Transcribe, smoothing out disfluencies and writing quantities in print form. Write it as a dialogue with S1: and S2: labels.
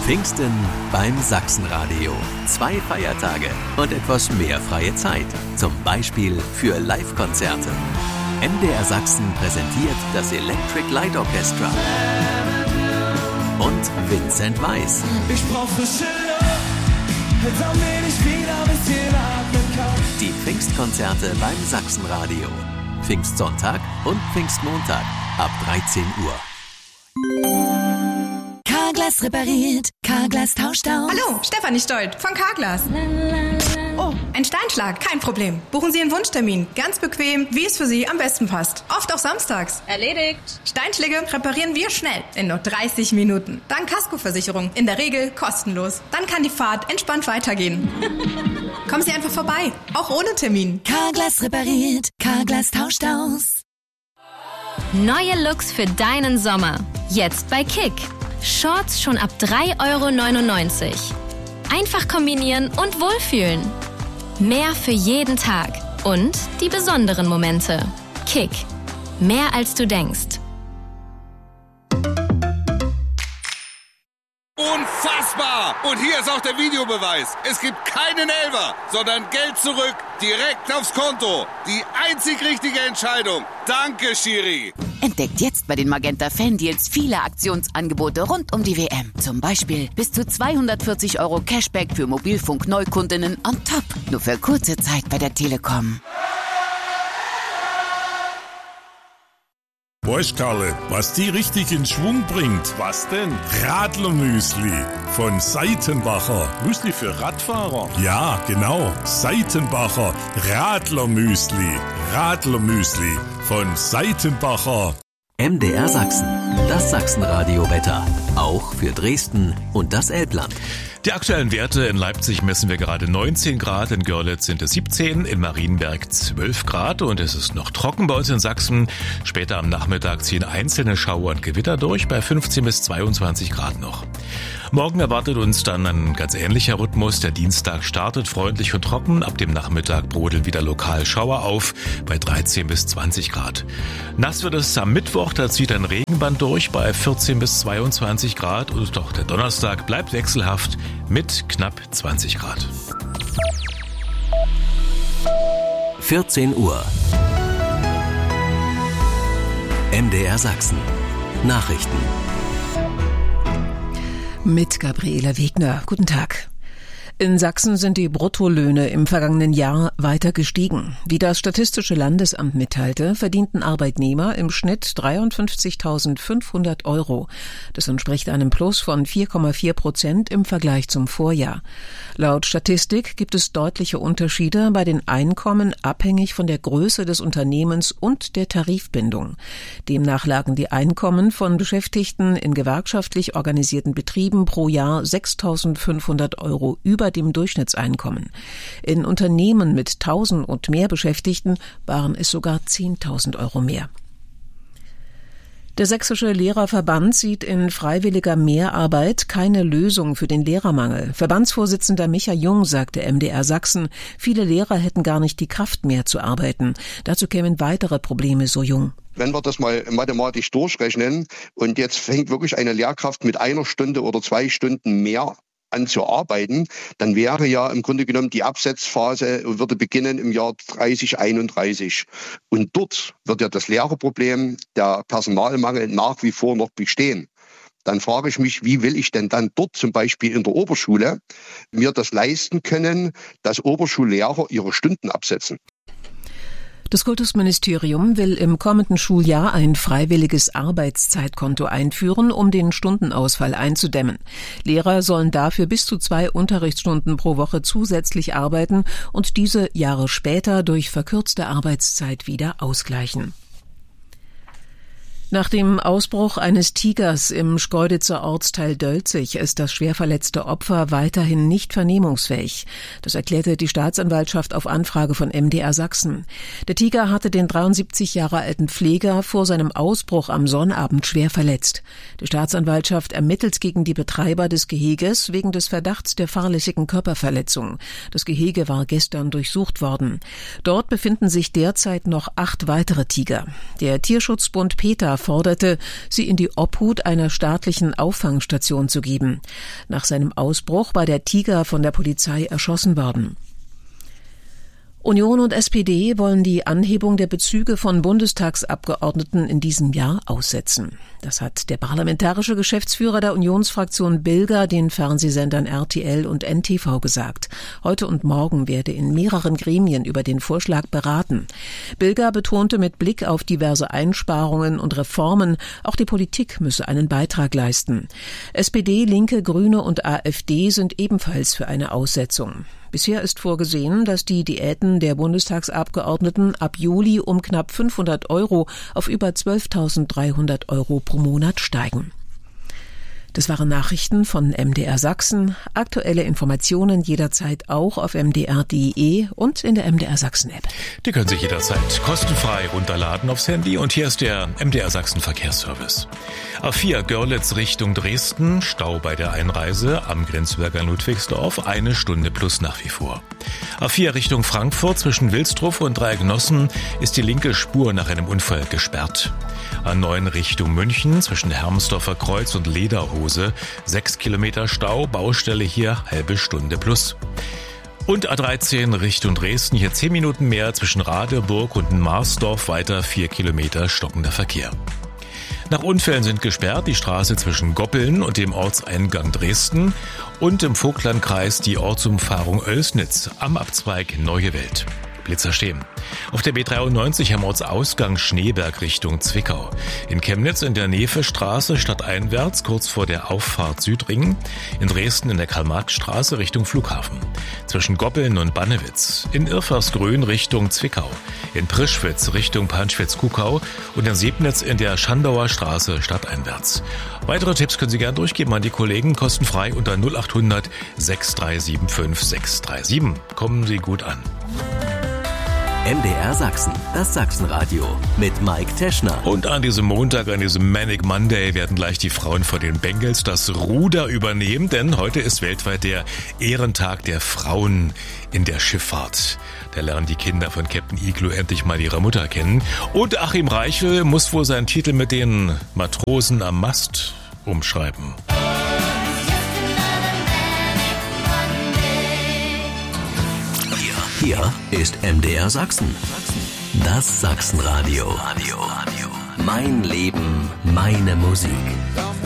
S1: Pfingsten beim Sachsenradio. 2 Feiertage und etwas mehr freie Zeit. Zum Beispiel für Live-Konzerte. MDR Sachsen präsentiert das Electric Light Orchestra und Vincent Weiss.
S2: Ich brauch frische Luft, damit ich wieder ein bisschen atmen kann.
S1: Die Pfingstkonzerte beim Sachsenradio. Pfingstsonntag und Pfingstmontag ab 13 Uhr.
S3: Carglass repariert, Carglass tauscht aus.
S4: Hallo, Stefanie Stolt von Carglass. Oh, ein Steinschlag, kein Problem. Buchen Sie einen Wunschtermin, ganz bequem, wie es für Sie am besten passt. Oft auch samstags.
S5: Erledigt.
S4: Steinschläge reparieren wir schnell, in nur 30 Minuten. Dank Kaskoversicherung, in der Regel kostenlos. Dann kann die Fahrt entspannt weitergehen. Kommen Sie einfach vorbei, auch ohne Termin.
S3: Carglass repariert, Carglass tauscht aus.
S5: Neue Looks für deinen Sommer. Jetzt bei Kick. Shorts schon ab 3,99 €. Einfach kombinieren und wohlfühlen. Mehr für jeden Tag. Und die besonderen Momente. Kick. Mehr als du denkst.
S6: Unfassbar! Und hier ist auch der Videobeweis. Es gibt keinen Elfer, sondern Geld zurück, direkt aufs Konto. Die einzig richtige Entscheidung. Danke, Schiri.
S7: Entdeckt jetzt bei den Magenta Fan-Deals viele Aktionsangebote rund um die WM. Zum Beispiel bis zu 240 € Cashback für Mobilfunk-Neukundinnen on top. Nur für kurze Zeit bei der Telekom.
S8: Weißt, Karle, was die richtig in Schwung bringt?
S9: Was denn?
S8: Radlermüsli von Seitenbacher.
S9: Müsli für Radfahrer?
S8: Ja, genau. Seitenbacher Radlermüsli. Radlermüsli von Seitenbacher.
S1: MDR Sachsen, das Sachsenradio-Wetter. Auch für Dresden und das Elbland.
S9: Die aktuellen Werte: in Leipzig messen wir gerade 19 Grad, in Görlitz sind es 17, in Marienberg 12 Grad und es ist noch trocken bei uns in Sachsen. Später am Nachmittag ziehen einzelne Schauer und Gewitter durch, bei 15 bis 22 Grad noch. Morgen erwartet uns dann ein ganz ähnlicher Rhythmus. Der Dienstag startet freundlich und trocken. Ab dem Nachmittag brodeln wieder lokal Schauer auf bei 13 bis 20 Grad. Nass wird es am Mittwoch, da zieht ein Regenband durch bei 14 bis 22 Grad. Und doch der Donnerstag bleibt wechselhaft mit knapp 20 Grad.
S1: 14 Uhr. MDR Sachsen. Nachrichten.
S10: Mit Gabriela Wegner. Guten Tag. In Sachsen sind die Bruttolöhne im vergangenen Jahr weiter gestiegen. Wie das Statistische Landesamt mitteilte, verdienten Arbeitnehmer im Schnitt 53.500 €. Das entspricht einem Plus von 4,4% im Vergleich zum Vorjahr. Laut Statistik gibt es deutliche Unterschiede bei den Einkommen, abhängig von der Größe des Unternehmens und der Tarifbindung. Demnach lagen die Einkommen von Beschäftigten in gewerkschaftlich organisierten Betrieben pro Jahr 6.500 € über dem Durchschnittseinkommen. In Unternehmen mit 1.000 und mehr Beschäftigten waren es sogar 10.000 € mehr. Der Sächsische Lehrerverband sieht in freiwilliger Mehrarbeit keine Lösung für den Lehrermangel. Verbandsvorsitzender Micha Jung sagte MDR Sachsen, viele Lehrer hätten gar nicht die Kraft mehr zu arbeiten. Dazu kämen weitere Probleme, so Jung.
S11: Wenn wir das mal mathematisch durchrechnen und jetzt fängt wirklich eine Lehrkraft mit 1 Stunde oder 2 Stunden mehr an zu arbeiten, dann wäre ja im Grunde genommen die Absetzphase würde beginnen im Jahr 3031. Und dort wird ja das Lehrerproblem, der Personalmangel nach wie vor noch bestehen. Dann frage ich mich, wie will ich denn dann dort zum Beispiel in der Oberschule mir das leisten können, dass Oberschullehrer ihre Stunden absetzen?
S10: Das Kultusministerium will im kommenden Schuljahr ein freiwilliges Arbeitszeitkonto einführen, um den Stundenausfall einzudämmen. Lehrer sollen dafür bis zu 2 Unterrichtsstunden pro Woche zusätzlich arbeiten und diese Jahre später durch verkürzte Arbeitszeit wieder ausgleichen. Nach dem Ausbruch eines Tigers im Schkeuditzer Ortsteil Dölzig ist das schwer verletzte Opfer weiterhin nicht vernehmungsfähig. Das erklärte die Staatsanwaltschaft auf Anfrage von MDR Sachsen. Der Tiger hatte den 73 Jahre alten Pfleger vor seinem Ausbruch am Sonnabend schwer verletzt. Die Staatsanwaltschaft ermittelt gegen die Betreiber des Geheges wegen des Verdachts der fahrlässigen Körperverletzung. Das Gehege war gestern durchsucht worden. Dort befinden sich derzeit noch 8 weitere Tiger. Der Tierschutzbund PETA aufforderte, sie in die Obhut einer staatlichen Auffangstation zu geben. Nach seinem Ausbruch war der Tiger von der Polizei erschossen worden. Union und SPD wollen die Anhebung der Bezüge von Bundestagsabgeordneten in diesem Jahr aussetzen. Das hat der parlamentarische Geschäftsführer der Unionsfraktion Bilger den Fernsehsendern RTL und NTV gesagt. Heute und morgen werde in mehreren Gremien über den Vorschlag beraten. Bilger betonte mit Blick auf diverse Einsparungen und Reformen, auch die Politik müsse einen Beitrag leisten. SPD, Linke, Grüne und AfD sind ebenfalls für eine Aussetzung. Bisher ist vorgesehen, dass die Diäten der Bundestagsabgeordneten ab Juli um knapp 500 € auf über 12.300 € pro Monat steigen. Das waren Nachrichten von MDR Sachsen. Aktuelle Informationen jederzeit auch auf mdr.de und in der MDR Sachsen App.
S9: Die können Sie jederzeit kostenfrei runterladen aufs Handy. Und hier ist der MDR Sachsen Verkehrsservice. A4 Görlitz Richtung Dresden, Stau bei der Einreise am Grenzberger Ludwigsdorf, 1 Stunde plus nach wie vor. A4 Richtung Frankfurt zwischen Wilsdruff und Dreiecknossen ist die linke Spur nach einem Unfall gesperrt. A9 Richtung München zwischen Hermsdorfer Kreuz und Lederhose, 6 Kilometer Stau, Baustelle hier halbe Stunde plus. Und A13 Richtung Dresden, hier 10 Minuten mehr zwischen Radeburg und Marsdorf, weiter 4 Kilometer stockender Verkehr. Nach Unfällen sind gesperrt die Straße zwischen Goppeln und dem Ortseingang Dresden und im Vogtlandkreis die Ortsumfahrung Oelsnitz am Abzweig Neue Welt. Blitzer stehen. Auf der B93 am Ortsausgang Schneeberg Richtung Zwickau. In Chemnitz in der Nevestraße stadteinwärts kurz vor der Auffahrt Südring. In Dresden in der Karl-Marx-Straße Richtung Flughafen. Zwischen Goppeln und Bannewitz. In Irfersgrün Richtung Zwickau. In Prischwitz Richtung Panschwitz-Kuckau. Und in Sebnitz in der Schandauer Straße stadteinwärts. Weitere Tipps können Sie gerne durchgeben an die Kollegen, kostenfrei unter 0800 6375 637. Kommen Sie gut an.
S1: MDR Sachsen, das Sachsenradio mit Mike Teschner.
S9: Und an diesem Montag, an diesem Manic Monday, werden gleich die Frauen von den Bengals das Ruder übernehmen, denn heute ist weltweit der Ehrentag der Frauen in der Schifffahrt. Da lernen die Kinder von Captain Igloo endlich mal ihre Mutter kennen. Und Achim Reichel muss wohl seinen Titel mit den Matrosen am Mast umschreiben.
S1: Hier ist MDR Sachsen. Das Sachsenradio. Mein Leben, meine Musik.